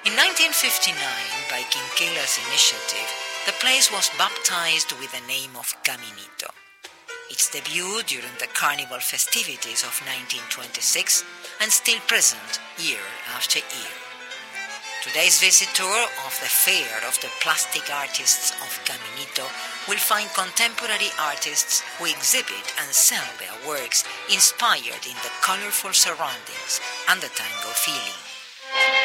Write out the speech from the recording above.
In 1959, by Quinquela's initiative, the place was baptized with the name of Caminito. Its debut during the Carnival festivities of 1926 and still present year after year. Today's visitor of the Fair of the Plastic Artists of Caminito will find contemporary artists who exhibit and sell their works inspired in the colorful surroundings and the tango feeling.